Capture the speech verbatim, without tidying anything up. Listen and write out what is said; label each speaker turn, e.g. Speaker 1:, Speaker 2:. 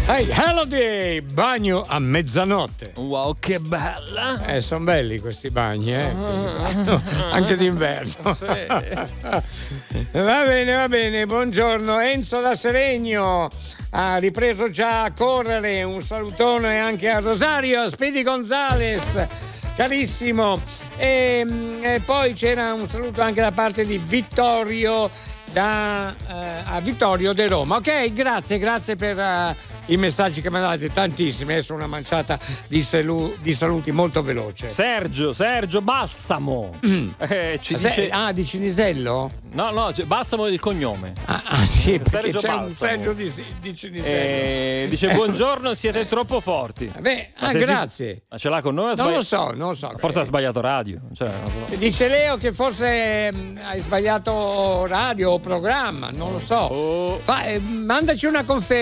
Speaker 1: Hey, Holiday, bagno a mezzanotte.
Speaker 2: Wow, che bella!
Speaker 1: Eh, sono belli questi bagni, eh. Anche d'inverno.
Speaker 2: Sì.
Speaker 1: Va bene, va bene, buongiorno. Enzo da Seregno ha ripreso già a correre. Un salutone anche a Rosario, Speedy Gonzales, carissimo. E, e poi c'era un saluto anche da parte di Vittorio da eh, a Vittorio de Roma. Ok, grazie, grazie per uh, i messaggi che mi date, tantissimi. Adesso una manciata di, salu- di saluti molto veloce.
Speaker 2: Sergio, Sergio Balsamo.
Speaker 1: Mm.
Speaker 2: Eh, ci
Speaker 1: ah,
Speaker 2: dice...
Speaker 1: se- ah, di Cinisello?
Speaker 2: No, no, cioè, Balsamo è il cognome.
Speaker 1: Ah, ah sì, perché
Speaker 2: Sergio
Speaker 1: c'è
Speaker 2: Balsamo.
Speaker 1: un Sergio di, di Cinisello.
Speaker 2: Eh, dice buongiorno, siete troppo forti.
Speaker 1: Vabbè,
Speaker 2: Ma
Speaker 1: ah,
Speaker 2: sei
Speaker 1: grazie.
Speaker 2: sic- Ma ce l'ha con noi? o ha
Speaker 1: Non lo
Speaker 2: sbagli-
Speaker 1: so, non lo so.
Speaker 2: Forse ha sbagliato radio. Cioè, non so.
Speaker 1: Dice Leo che forse mh, hai sbagliato radio o programma, non lo so.
Speaker 2: Oh.
Speaker 1: Fa- eh, mandaci una conferma.